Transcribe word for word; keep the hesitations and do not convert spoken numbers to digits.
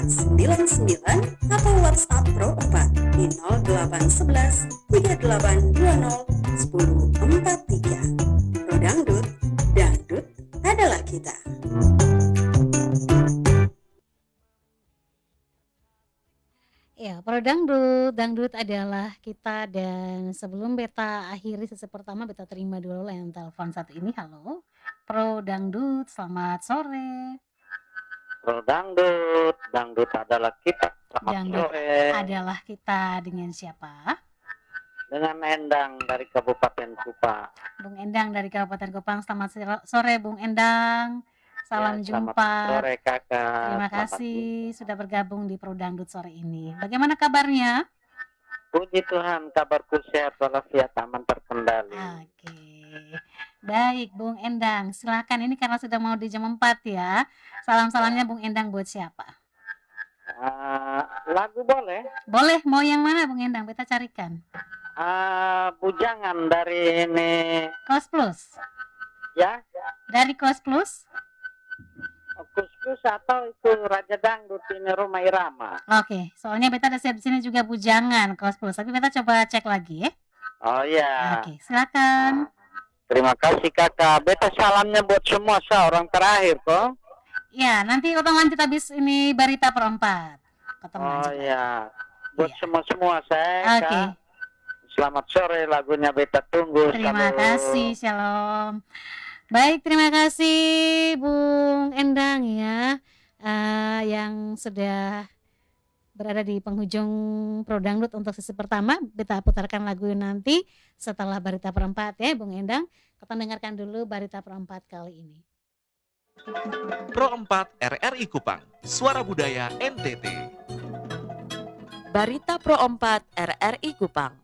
sembilan sembilan atau WhatsApp Pro empat di nol delapan satu satu tiga delapan dua nol satu nol empat tiga. Pro Dangdut, dangdut adalah kita. Ya, Pro Dangdut, dangdut adalah kita. Dan sebelum beta akhiri sesi pertama, beta terima dulu yang telepon satu ini. Halo, Pro Dangdut, selamat sore. Pro Dangdut, dangdut adalah kita. Selamat Dangdut sore. adalah kita. Dengan siapa? Dengan Endang dari Kabupaten Kupang. Bung Endang dari Kabupaten Kupang. Selamat sore, Bung Endang. Salam Ya, selamat jumpa. sore kakak. Terima Selamat kasih jumpa. sudah bergabung di Pro Dangdut sore ini. Bagaimana kabarnya? Puji Tuhan, kabarku sehat walafiat aman terkendali. Oke. Baik, Bung Endang. Silakan, ini karena sudah mau di jam empat ya. Salam-salamnya Bung Endang buat siapa? Uh, lagu boleh? Boleh, mau yang mana Bung Endang? Beta carikan. Uh, bujangan dari ini. Kos Plus. Ya? Dari Kos Plus? Kus-kus atau itu Raja Dangdut ini Rumah Irama. Oke, soalnya beta ada siap di sini juga bujangan Kos Plus. Tapi beta coba cek lagi ya. Oh iya. Oke, silakan. Terima kasih kakak. Beta salamnya buat semua seorang terakhir kok. Ya, nanti otomatis habis ini Barita Perempat. Oh iya. Buat iya. semua-semua saya. Oke. Okay. Selamat sore, lagunya beta tunggu. Terima Shalom. kasih, shalom. Baik, terima kasih Bung Endang ya, uh, yang sudah berada di penghujung Pro Dangdut untuk sesi pertama. Beta putarkan lagu nanti setelah Barita Perempat ya Bung Endang. Kita dengarkan dulu Barita Perempat kali ini. Pro empat R R I Kupang, Suara Budaya N T T. Barita Pro empat R R I Kupang,